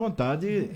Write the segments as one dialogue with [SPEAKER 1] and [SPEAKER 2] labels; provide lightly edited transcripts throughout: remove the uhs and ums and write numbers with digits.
[SPEAKER 1] vontade.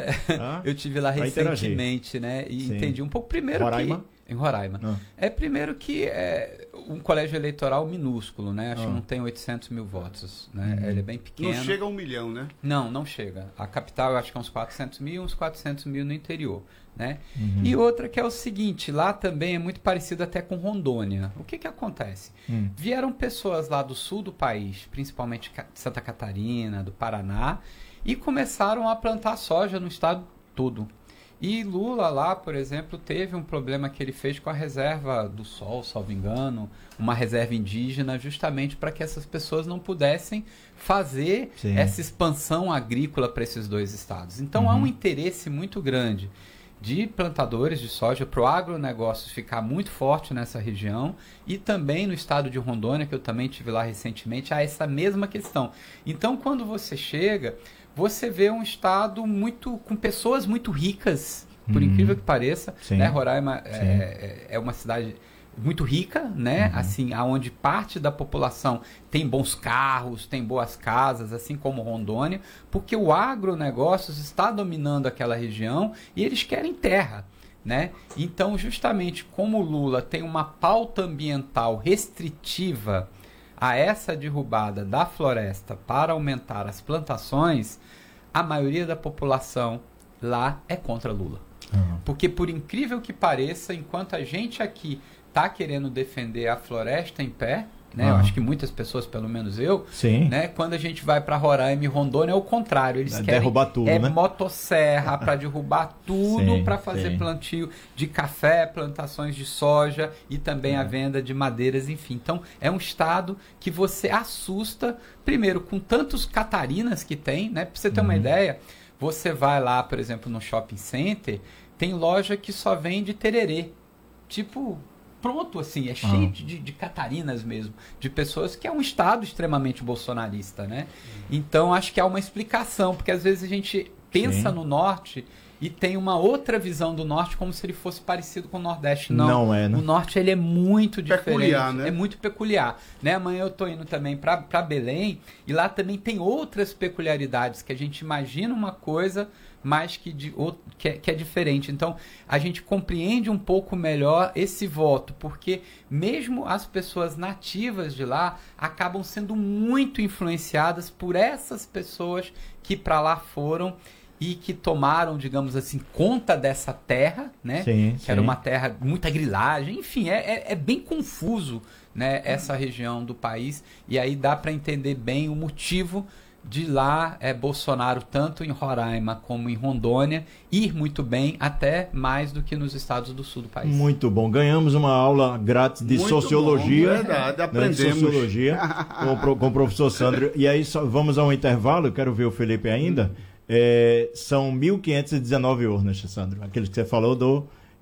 [SPEAKER 2] Eu tive lá recentemente, né? E
[SPEAKER 1] Sim.
[SPEAKER 2] entendi um pouco. Primeiro
[SPEAKER 1] Roraima?
[SPEAKER 2] Em Roraima. Primeiro que é um colégio eleitoral minúsculo, né? Acho que não tem 800 mil votos, né? Ele é bem pequeno.
[SPEAKER 3] Não chega a 1 milhão, né?
[SPEAKER 2] Não chega. A capital eu acho que é uns 400 mil, uns 400 mil no interior, né? E outra que é o seguinte, lá também é muito parecido até com Rondônia. O que acontece? Vieram pessoas lá do sul do país, principalmente de Santa Catarina, do Paraná, e começaram a plantar soja no estado todo. E Lula lá, por exemplo, teve um problema que ele fez com a reserva do sol, salvo engano, uma reserva indígena, justamente para que essas pessoas não pudessem fazer essa expansão agrícola para esses dois estados. Então há um interesse muito grande de plantadores de soja para o agronegócio ficar muito forte nessa região, e também no estado de Rondônia, que eu também estive lá recentemente, há essa mesma questão. Então, quando você chega, você vê um estado com pessoas muito ricas, por incrível que pareça, né? Roraima é uma cidade muito rica, né? Assim, aonde parte da população tem bons carros, tem boas casas, assim como Rondônia, porque o agronegócio está dominando aquela região e eles querem terra, né? Então, justamente como o Lula tem uma pauta ambiental restritiva a essa derrubada da floresta para aumentar as plantações, a maioria da população lá é contra Lula. Porque, por incrível que pareça, enquanto a gente aqui está querendo defender a floresta em pé, né? Eu acho que muitas pessoas, pelo menos eu, né? Quando a gente vai para Roraima e Rondônia é o contrário, eles querem
[SPEAKER 1] derrubar tudo, né?
[SPEAKER 2] Motosserra para derrubar tudo, para fazer plantio de café, plantações de soja e também a venda de madeiras, enfim. Então é um estado que você assusta, primeiro com tantos Catarinas que tem, né? Para você ter uma ideia, você vai lá, por exemplo, no shopping center, tem loja que só vende tererê, tipo, pronto, assim, é cheio de Catarinas mesmo, de pessoas que é um estado extremamente bolsonarista, né? Então, acho que há uma explicação, porque às vezes a gente pensa no norte e tem uma outra visão do norte como se ele fosse parecido com o nordeste. Não é, né? O norte, ele é muito diferente, né? É muito peculiar, né? Amanhã eu tô indo também para Belém, e lá também tem outras peculiaridades, que a gente imagina uma coisa, mas que é diferente. Então, a gente compreende um pouco melhor esse voto, porque mesmo as pessoas nativas de lá acabam sendo muito influenciadas por essas pessoas que para lá foram e que tomaram, digamos assim, conta dessa terra, né? Que era uma terra, muita grilagem, enfim, é bem confuso, né, essa região do país, e aí dá para entender bem o motivo de lá Bolsonaro, tanto em Roraima como em Rondônia, ir muito bem, até mais do que nos estados do sul do país.
[SPEAKER 1] Muito bom. Ganhamos uma aula grátis de
[SPEAKER 3] muito
[SPEAKER 1] sociologia.
[SPEAKER 3] Bom, verdade, aprendemos.
[SPEAKER 1] Né, de sociologia com o professor Sandro. E aí vamos a um intervalo, eu quero ver o Felipe ainda. São 1.519 urnas, Sandro. Aqueles que você falou do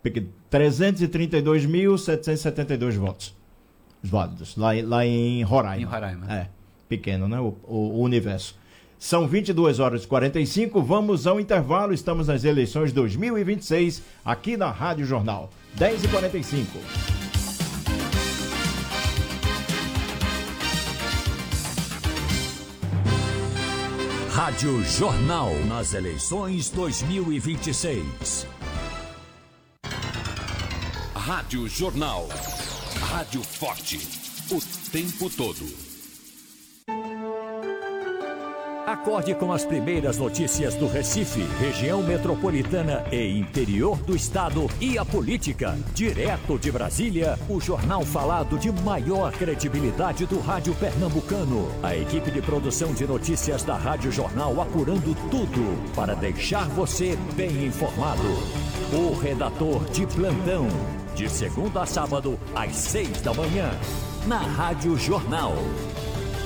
[SPEAKER 1] 332.772 votos válidos lá em Roraima.
[SPEAKER 2] Em Roraima.
[SPEAKER 1] Pequeno, né? O universo. São 22h45, vamos ao intervalo. Estamos nas eleições 2026, aqui na Rádio Jornal. 10h45.
[SPEAKER 4] Rádio Jornal nas eleições 2026. Rádio Jornal. Rádio forte. O tempo todo. Acorde com as primeiras notícias do Recife, região metropolitana e interior do estado e a política. Direto de Brasília, o jornal falado de maior credibilidade do rádio pernambucano. A equipe de produção de notícias da Rádio Jornal apurando tudo para deixar você bem informado. O redator de plantão, de segunda a sábado, às 6 da manhã, na Rádio Jornal.